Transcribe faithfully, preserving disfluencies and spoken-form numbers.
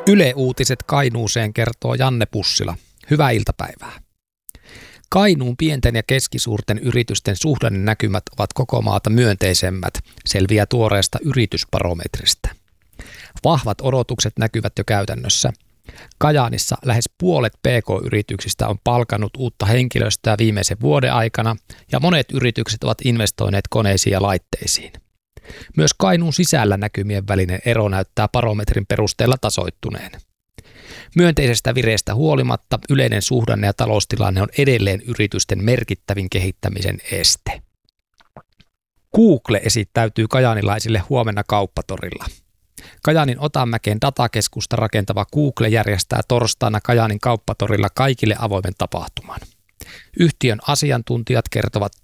Yle Uutiset Kainuuseen kertoo Janne Pussila. Hyvää iltapäivää. Kainuun pienten ja keskisuurten yritysten suhdannenäkymät ovat koko maata myönteisemmät, selviää tuoreesta yritysbarometristä. Vahvat odotukset näkyvät jo käytännössä. Kajaanissa lähes puolet P K-yrityksistä on palkannut uutta henkilöstöä viimeisen vuoden aikana ja monet yritykset ovat investoineet koneisiin ja laitteisiin. Myös Kainuun sisällä näkymien välinen ero näyttää barometrin perusteella tasoittuneen. Myönteisestä vireestä huolimatta yleinen suhdanne ja taloustilanne on edelleen yritysten merkittävin kehittämisen este. Google esittäytyy kajaanilaisille huomenna Kauppatorilla. Kajaanin Otanmäkeen datakeskusta rakentava Google järjestää torstaina Kajaanin Kauppatorilla kaikille avoimen tapahtuman. Yhtiön asiantuntijat kertovat